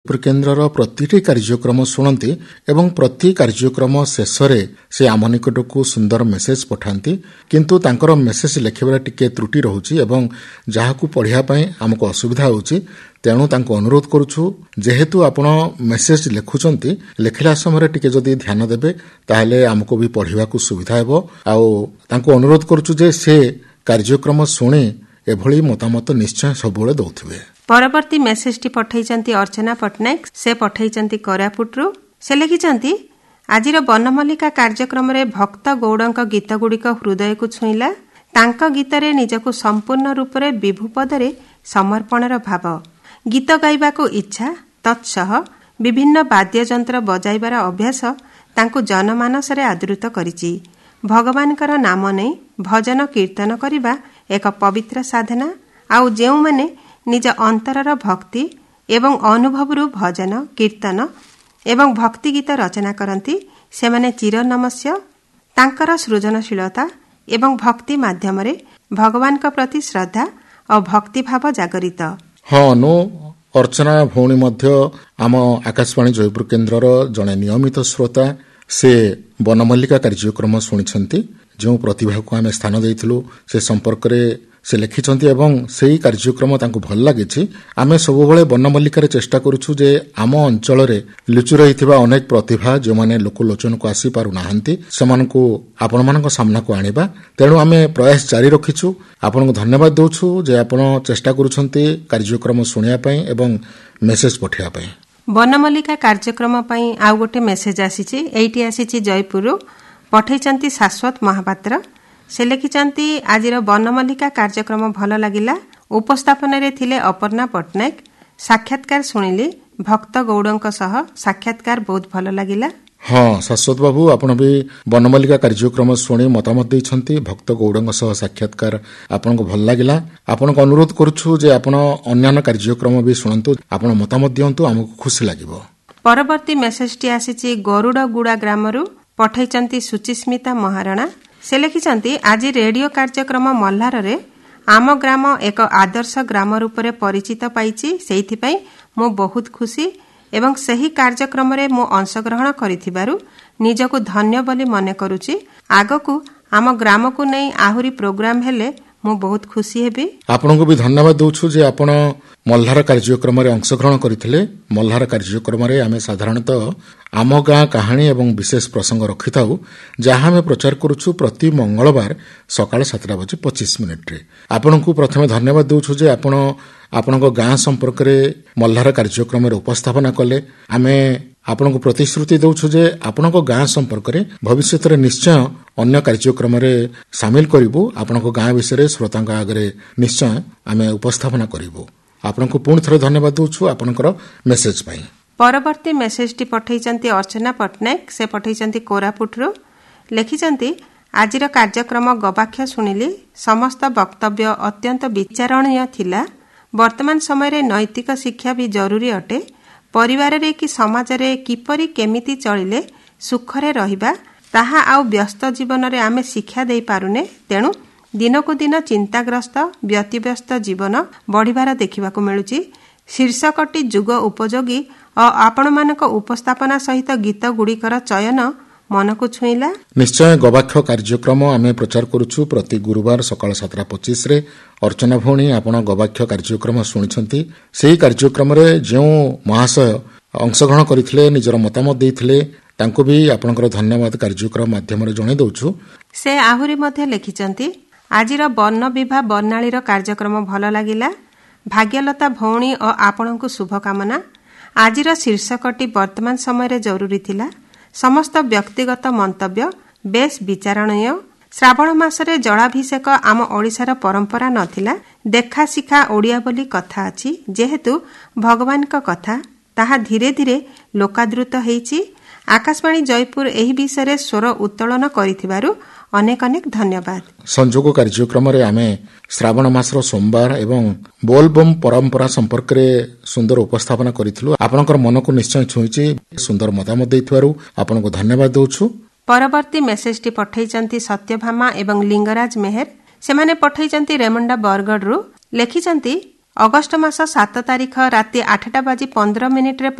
ଜୟପୁର କେନ୍ଦ୍ରର ପ୍ରତିଟି କାର୍ଯ୍ୟକ୍ରମ ଶୁଣନ୍ତି ଏବଂ ପ୍ରତି କାର୍ଯ୍ୟକ୍ରମ ଶେଷରେ ସେ ଆମ ନିକଟକୁ ସୁନ୍ଦର ମେସେଜ ପଠାନ୍ତି, କିନ୍ତୁ ତାଙ୍କର ମେସେଜ ଲେଖିବାରେ ଟିକେ ତ୍ରୁଟି ରହୁଛି ଏବଂ ଯାହାକୁ ପଢ଼ିବା ପାଇଁ ଆମକୁ ଅସୁବିଧା ହେଉଛି। ତେଣୁ ତାଙ୍କୁ ଅନୁରୋଧ କରୁଛୁ, ଯେହେତୁ ଆପଣ ମେସେଜ ଲେଖୁଛନ୍ତି, ଲେଖିଲା ସମୟରେ ଟିକେ ଯଦି ଧ୍ୟାନ ଦେବେ ତାହେଲେ ଆମକୁ ବି ପଢ଼ିବାକୁ ସୁବିଧା ହେବ। ଆଉ ତାଙ୍କୁ ଅନୁରୋଧ କରୁଛୁ ଯେ ସେ କାର୍ଯ୍ୟକ୍ରମ ଶୁଣି ଏଭଳି ମତାମତ ନିଶ୍ଚୟ ସବୁବେଳେ ଦେଉଥିବେ। ପରବର୍ତ୍ତୀ ମେସେଜଟି ପଠାଇଛନ୍ତି ଅର୍ଚ୍ଚନା ପଟ୍ଟନାୟକ। ସେ ପଠାଇଛନ୍ତି କୋରାପୁଟରୁ। ସେ ଲେଖିଛନ୍ତି, ଆଜିର ବନମଲ୍ଲିକା କାର୍ଯ୍ୟକ୍ରମରେ ଭକ୍ତ ଗୌଡ଼ଙ୍କ ଗୀତଗୁଡ଼ିକ ହୃଦୟକୁ ଛୁଇଁଲା। ତାଙ୍କ ଗୀତରେ ନିଜକୁ ସମ୍ପୂର୍ଣ୍ଣ ରୂପରେ ବିଭୁପଦରେ ସମର୍ପଣର ଭାବ, ଗୀତ ଗାଇବାକୁ ଇଚ୍ଛା, ତତ୍ସହ ବିଭିନ୍ନ ବାଦ୍ୟଯନ୍ତ୍ର ବଜାଇବାର ଅଭ୍ୟାସ ତାଙ୍କୁ ଜନମାନସରେ ଆଦୃତ କରିଛି। ଭଗବାନଙ୍କର ନାମ ନେଇ ଭଜନ କୀର୍ତ୍ତନ କରିବା ଏକ ପବିତ୍ର ସାଧନା। ଆଉ ଯେଉଁମାନେ ନିଜ ଅନ୍ତରର ଭକ୍ତି ଏବଂ ଅନୁଭବରୁ ଭଜନ କୀର୍ତ୍ତନ ଏବଂ ଭକ୍ତିଗୀତ ରଚନା କରନ୍ତି, ସେମାନେ ଚିରନମସ୍ୟ। ତାଙ୍କର ସୃଜନଶୀଳତା ଏବଂ ଭକ୍ତି ମାଧ୍ୟମରେ ଭଗବାନଙ୍କ ପ୍ରତି ଶ୍ରଦ୍ଧା ଓ ଭକ୍ତିଭାବ ଜାଗରିତ। ହଁ ଅନୁ, ଅର୍ଚ୍ଚନା ଭଉଣୀ ମଧ୍ୟ ଆମ ଆକାଶବାଣୀ ଜୟପୁର କେନ୍ଦ୍ରର ଜଣେ ନିୟମିତ ଶ୍ରୋତା। ସେ ବନମଲ୍ଲିକା କାର୍ଯ୍ୟକ୍ରମ ଶୁଣିଛନ୍ତି। ଯେଉଁ ପ୍ରତିଭାକୁ ଆମେ ସ୍ଥାନ ଦେଇଥିଲୁ ସେ ସମ୍ପର୍କରେ ସେ ଲେଖିଛନ୍ତି ଏବଂ ସେହି କାର୍ଯ୍ୟକ୍ରମ ତାଙ୍କୁ ଭଲ ଲାଗିଛି। ଆମେ ସବୁବେଳେ ବନମଲ୍ଲିକାରେ ଚେଷ୍ଟା କରୁଛୁ ଯେ ଆମ ଅଞ୍ଚଳରେ ଲୁଚି ରହିଥିବା ଅନେକ ପ୍ରତିଭା ଯେଉଁମାନେ ଲୋକଲୋଚନକୁ ଆସିପାରୁନାହାନ୍ତି ସେମାନଙ୍କୁ ଆପଣମାନଙ୍କ ସାମ୍ନାକୁ ଆଣିବା। ତେଣୁ ଆମେ ପ୍ରୟାସ ଜାରି ରଖିଛୁ। ଆପଣଙ୍କୁ ଧନ୍ୟବାଦ ଦେଉଛୁ ଯେ ଆପଣ ଚେଷ୍ଟା କରୁଛନ୍ତି କାର୍ଯ୍ୟକ୍ରମ ଶୁଣିବା ପାଇଁ ଏବଂ ମେସେଜ ପଠାଇବା ପାଇଁ। ବନମଲ୍ଲିକା କାର୍ଯ୍ୟକ୍ରମ ପାଇଁ ଆଉ ଗୋଟେ ମେସେଜ ଆସିଛି। ଏଇଟି ଆସିଛି ଜୟପୁରରୁ। ପଠାଇଛନ୍ତି ଶାଶ୍ୱତ ମହାପାତ୍ର। ସେ ଲେଖିଛନ୍ତି, ଆଜିର ବନମଲ୍ଲିକା କାର୍ଯ୍ୟକ୍ରମ ଭଲ ଲାଗିଲା। ଉପସ୍ଥାପନାରେ ଥିଲେ ଅପର୍ଣ୍ଣା ପଟ୍ଟନାୟକ। ସାକ୍ଷାତକାର ଶୁଣିଲି। ଭକ୍ତ ଗୌଡ଼ଙ୍କ ସହ ସାକ୍ଷାତକାର ବହୁତ ଭଲ ଲାଗିଲା। ହଁ ଶାଶ୍ୱତ ବାବୁ, ଆପଣ ବି ବନମଲ୍ଲିକା କାର୍ଯ୍ୟକ୍ରମ ଶୁଣି ମତାମତ ଦେଇଛନ୍ତି। ଭକ୍ତ ଗୌଡ଼ଙ୍କ ସହ ସାକ୍ଷାତକାର ଆପଣଙ୍କୁ ଭଲ ଲାଗିଲା। ଆପଣଙ୍କୁ ଅନୁରୋଧ କରୁଛୁ ଯେ ଆପଣ ଅନ୍ୟାନ୍ୟ କାର୍ଯ୍ୟକ୍ରମ ବି ଶୁଣନ୍ତୁ, ଆପଣ ମତାମତ ଦିଅନ୍ତୁ, ଆମକୁ ଖୁସି ଲାଗିବ। ପରବର୍ତ୍ତୀ ମେସେଜଟି ଆସିଛି ଗରୁଡ଼ଗୁଡ଼ା ଗ୍ରାମରୁ। ପଠାଇଛନ୍ତି ସୁଚିସ୍ମିତା ମହାରଣା। ସେ ଲେଖିଛନ୍ତି, ଆଜି ରେଡିଓ କାର୍ଯ୍ୟକ୍ରମ ମଲ୍ହାରରେ ଆମ ଗ୍ରାମ ଏକ ଆଦର୍ଶ ଗ୍ରାମ ରୂପରେ ପରିଚିତ ପାଇଛି। ସେଇଥିପାଇଁ ମୁଁ ବହୁତ ଖୁସି ଏବଂ ସେହି କାର୍ଯ୍ୟକ୍ରମରେ ମୁଁ ଅଂଶଗ୍ରହଣ କରିଥିବାରୁ ନିଜକୁ ଧନ୍ୟ ବୋଲି ମନେ କରୁଛି। ଆଗକୁ ଆମ ଗ୍ରାମକୁ ନେଇ ଆହୁରି ପ୍ରୋଗ୍ରାମ ହେଲେ ମୁଁ ବହୁତ ଖୁସି ହେବି। ଆପଣଙ୍କୁ ବି ଧନ୍ୟବାଦ ଦେଉଛୁ ଯେ ଆପଣ ମଲ୍ହାର କାର୍ଯ୍ୟକ୍ରମରେ ଅଂଶଗ୍ରହଣ କରିଥିଲେ। ମଲ୍ହାର କାର୍ଯ୍ୟକ୍ରମରେ ଆମେ ସାଧାରଣତଃ ଆମ ଗାଁ କାହାଣୀ ଏବଂ ବିଶେଷ ପ୍ରସଙ୍ଗ ରଖିଥାଉ, ଯାହା ଆମେ ପ୍ରଚାର କରୁଛୁ ପ୍ରତି ମଙ୍ଗଳବାର ସକାଳ 7:25। ଆପଣଙ୍କୁ ପ୍ରଥମେ ଧନ୍ୟବାଦ ଦେଉଛୁ ଯେ ଆପଣ ଆପଣଙ୍କ ଗାଁ ସମ୍ପର୍କରେ ମଲ୍ହାର କାର୍ଯ୍ୟକ୍ରମରେ ଉପସ୍ଥାପନା କଲେ। ଆମେ ଆପଣଙ୍କୁ ପ୍ରତିଶ୍ରୁତି ଦେଉଛୁ ଯେ ଆପଣଙ୍କ ଗାଁ ସମ୍ପର୍କରେ ଭବିଷ୍ୟତରେ ନିଶ୍ଚୟ ଅନ୍ୟ କାର୍ଯ୍ୟକ୍ରମରେ ସାମିଲ କରିବୁ। ଆପଣଙ୍କ ଗାଁ ବିଷୟରେ ଶ୍ରୋତାଙ୍କ ଆଗରେ ନିଶ୍ଚୟ ଆମେ ଉପସ୍ଥାପନା କରିବୁ। ଆପଣଙ୍କୁ ପୁଣି ଥରେ ଧନ୍ୟବାଦ ଦେଉଛୁ ଆପଣଙ୍କର ମେସେଜ ପାଇଁ। ପରବର୍ତ୍ତୀ ମେସେଜଟି ପଠାଇଛନ୍ତି ଅର୍ଚ୍ଚନା ପଟ୍ଟନାୟକ। ସେ ପଠାଇଛନ୍ତି କୋରାପୁଟରୁ। ଲେଖିଛନ୍ତି, ଆଜିର କାର୍ଯ୍ୟକ୍ରମ ଗବାକ୍ଷ ଶୁଣିଲି। ସମସ୍ତ ବକ୍ତବ୍ୟ ଅତ୍ୟନ୍ତ ବିଚାରଣୀୟ ଥିଲା। ବର୍ତ୍ତମାନ ସମୟରେ ନୈତିକ ଶିକ୍ଷା ବି ଜରୁରୀ ଅଟେ। ପରିବାରରେ କି ସମାଜରେ କିପରି କେମିତି ଚଳିଲେ ସୁଖରେ ରହିବା, ତାହା ଆଉ ବ୍ୟସ୍ତ ଜୀବନରେ ଆମେ ଶିକ୍ଷା ଦେଇପାରୁନେ। ତେଣୁ ଦିନକୁ ଦିନ ଚିନ୍ତାଗ୍ରସ୍ତ ବ୍ୟତିବ୍ୟସ୍ତ ଜୀବନ ବଢ଼ିବାର ଦେଖିବାକୁ ମିଳୁଛି। ଶୀର୍ଷକଟି ଯୁଗ ଉପଯୋଗୀ ଓ ଆପଣମାନଙ୍କ ଉପସ୍ଥାପନା ସହିତ ଗୀତ ଗୁଡ଼ିକର ଚୟନ ମନକୁ ଛୁଇଁଲା। ନିଶ୍ଚୟ ଗବାକ୍ଷ କାର୍ଯ୍ୟକ୍ରମ ଆମେ ପ୍ରଚାର କରୁଛୁ ପ୍ରତି ଗୁରୁବାର ସକାଳ 7:25। ଅର୍ଚ୍ଚନା ଭଉଣୀ, ଆପଣ ଗବାକ୍ଷ କାର୍ଯ୍ୟକ୍ରମ ଶୁଣିଛନ୍ତି। ସେହି କାର୍ଯ୍ୟକ୍ରମରେ ଯେଉଁ ମହାଶୟ ଅଂଶଗ୍ରହଣ କରିଥିଲେ, ନିଜର ମତାମତ ଦେଇଥିଲେ, ତାଙ୍କୁ ବି ଆପଣଙ୍କର ଧନ୍ୟବାଦ କାର୍ଯ୍ୟକ୍ରମ ମାଧ୍ୟମରେ ଜଣାଇ ଦେଉଛୁ। ସେ ଆହୁରି ମଧ୍ୟ ଲେଖିଛନ୍ତି, ଆଜିର ବର୍ଣ୍ଣ ବିଭା ବର୍ଣ୍ଣାଳୀର କାର୍ଯ୍ୟକ୍ରମ ଭଲ ଲାଗିଲା। ଭାଗ୍ୟଲତା ଭଉଣୀ ଓ ଆପଣଙ୍କୁ ଶୁଭକାମନା। ଆଜିର ଶୀର୍ଷକଟି ବର୍ତ୍ତମାନ ସମୟରେ ଜରୁରୀ ଥିଲା। ସମସ୍ତ ବ୍ୟକ୍ତିଗତ ମନ୍ତବ୍ୟ ବେଶ୍ ବିଚାରଣୀୟ। ଶ୍ରାବଣ ମାସରେ ଜଳାଭିଷେକ ଆମ ଓଡ଼ିଶାର ପରମ୍ପରା ନଥିଲା। ଦେଖା ଶିଖା ଓଡ଼ିଆ ବୋଲି କଥା ଅଛି। ଯେହେତୁ ଭଗବାନଙ୍କ କଥା, ତାହା ଧୀରେ ଧୀରେ ଲୋକାଦୃତ ହେଇଛି। ଆକାଶବାଣୀ ଜୟପୁର ଏହି ବିଷୟରେ ସ୍ୱର ଉତ୍ତୋଳନ କରିଥିବାରୁ ଅନେକ ଅନେକ ଧନ୍ୟବାଦ। ସଂଯୋଗ କାର୍ଯ୍ୟକ୍ରମରେ ଆମେ ଶ୍ରାବଣ ମାସର ସୋମବାର ଏବଂ ବୋଲବମ୍ ପରମ୍ପରା ସମ୍ପର୍କରେ ସୁନ୍ଦର ଉପସ୍ଥାପନା କରିଥିଲୁ। ଆପଣଙ୍କର ମନକୁ ନିଶ୍ଚୟ ଛୁଇଁଛି। ସୁନ୍ଦର ମତାମତ ଦେଇଥିବାରୁ ଆପଣଙ୍କୁ ଧନ୍ୟବାଦ ଦେଉଛୁ। ପରବର୍ତ୍ତୀ ମେସେଜଟି ପଠାଇଛନ୍ତି ସତ୍ୟଭାମା ଏବଂ ଲିଙ୍ଗରାଜ ମେହେର। ସେମାନେ ପଠାଇଛନ୍ତି ରେମଣ୍ଡା ବରଗଡ଼ରୁ। ଲେଖିଛନ୍ତି, ଅଗଷ୍ଟ ମାସ 7 ତାରିଖ ରାତି 8:15